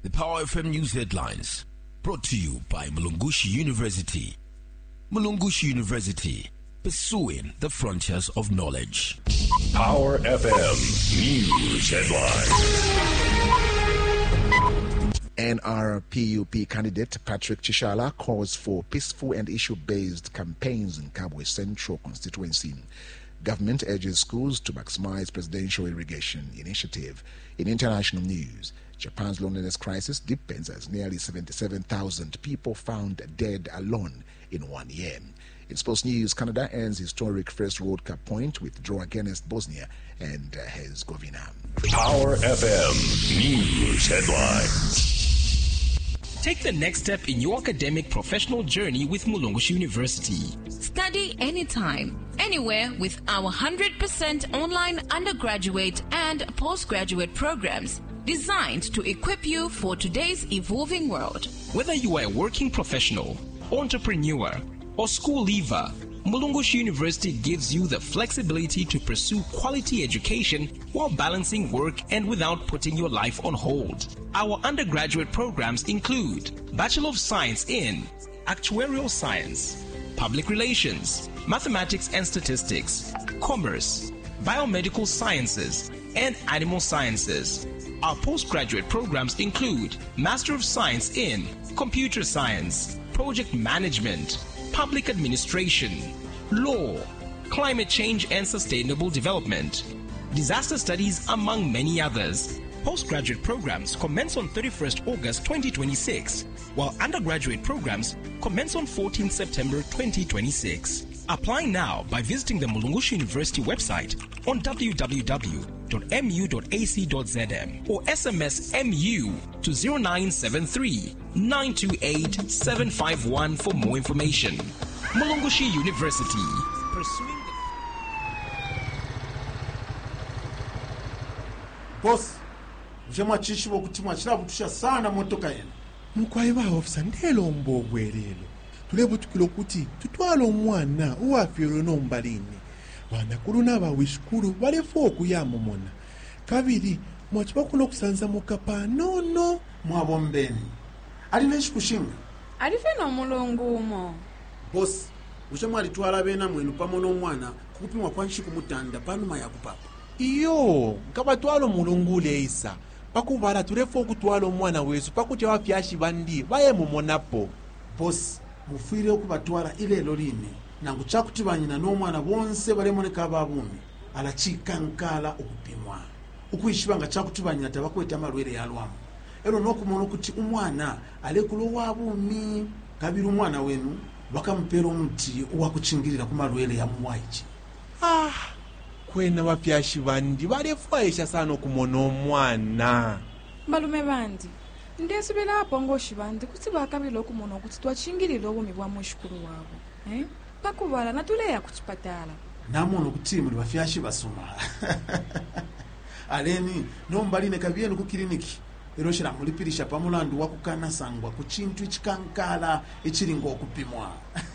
The Power FM News headlines, brought to you by Mulungushi University. Mulungushi University, pursuing the frontiers of knowledge. Power FM News headlines. NRPUP candidate Patrick Chishala calls for peaceful and issue-based campaigns in Kabwe Central constituency. Government urges schools to maximize presidential irrigation initiative. In international news, Japan's loneliness crisis deepens as nearly 77,000 people found dead alone in 1 year. In sports news, Canada ends historic first World Cup point with draw against Bosnia and Herzegovina. Power FM News headlines. Take the next step in your academic professional journey with Mulungushi University. Study anytime, anywhere with our 100% online undergraduate and postgraduate programs designed to equip you for today's evolving world. Whether you are a working professional, entrepreneur, or school leaver, Mulungushi University gives you the flexibility to pursue quality education while balancing work and without putting your life on hold. Our undergraduate programs include Bachelor of Science in Actuarial Science, Public Relations, Mathematics and Statistics, Commerce, Biomedical Sciences, and Animal Sciences. Our postgraduate programs include Master of Science in Computer Science, Project Management, Public Administration, Law, Climate Change and Sustainable Development, Disaster Studies, among many others. Postgraduate programs commence on 31st August 2026, while undergraduate programs commence on 14 September 2026. Apply now by visiting the Mulungushi University website on www.mu.ac.zm or SMS MU to 0973 928 751 for more information. Mulungushi University, pursuing the... Boss, mjema chishi wokuti mwachira butusha sana motoka yenu. Mkwaiba ofisa ndelo mbogwerelo. Tulebutukilo kuti tutwala omwana uwafiro nombalini. Banakulu n'abawishukuru balefu okuyamomona. Kabiri mwachiba kuno kusanza mukapa nono Mwabombeni. Alina shikushinga. Alife no mulungu umo. Boss, mjema alitwala bena mwenu pamono omwana kupimwa kwanshi kumutanda panuma ya kupapa. Iyo nkabatwala mulungule isa. Pakubala tulefu okutwala omwana wesu pakuti wafyashi bandi baye mumonapo. Boss, mufire okubatwala ile lolini nangu chakuti banyina n'omwana bonse balemoneka ababumi alachikankala okupimwa ukuyishibanga chakuti banyina tabakweta amalwere yalwamu ero nokumona okuti umwana alekulo wabumi kabiri umwana wenu bakampera omuti owakuchingirira ku malwere ya muwaiki. Kwena wafyashi bandi balefuaisha sana okumona omwana. Balume bandi ndesubira hapo ngoshi bandi kuti bakabilo kumona kuti twachingirira obumi bwa mwishukuru wabo. Pakubala natuleya kuchipatala. Namono kuti muri bafyashi basoma. Aleni nombaline kabyenu ku kliniki. Ero shira mulipirisha pamulandu wakukana sangwa ku chintu ikikankala echiringo okupimwa.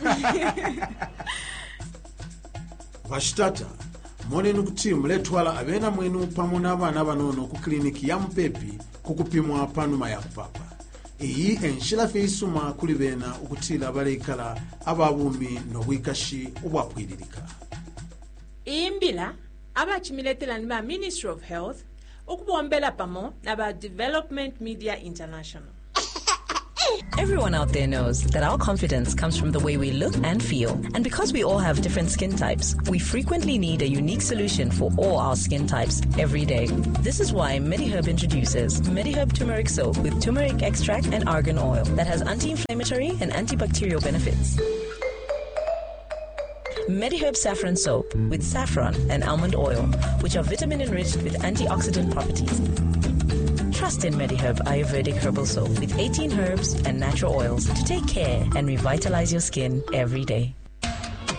Vashitata monenu kuti muletwala abena mwenu pamona abana banono ku kliniki ya Mpepi kukupimwa panuma ya kupapa. Iyi enshila feisuma kuli bena ukutila balekala ababumi nobwikashi obwapwiririka. Imbila abachimiletela niba Ministry of Health okubombela pamo naba Development Media International. Everyone out there knows that our confidence comes from the way we look and feel. And because we all have different skin types, we frequently need a unique solution for all our skin types every day. This is why MediHerb introduces MediHerb Turmeric Soap with turmeric extract and argan oil that has anti-inflammatory and antibacterial benefits. MediHerb Saffron Soap with saffron and almond oil, which are vitamin-enriched with antioxidant properties. Trust in MediHerb Ayurvedic Herbal Soap with 18 herbs and natural oils to take care and revitalize your skin every day.